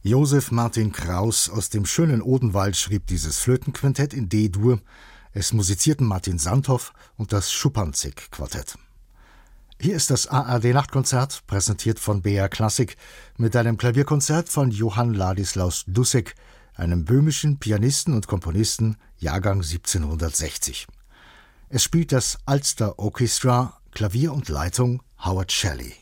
Joseph Martin Kraus aus dem schönen Odenwald schrieb dieses Flötenquintett in D-Dur. Es musizierten Martin Sandhoff und das Schuppanzig-Quartett. Hier ist das ARD-Nachtkonzert, präsentiert von BR Klassik, mit einem Klavierkonzert von Johann Ladislaus Dussek, einem böhmischen Pianisten und Komponisten, Jahrgang 1760. Es spielt das Ulster Orchestra, Klavier und Leitung Howard Shelley.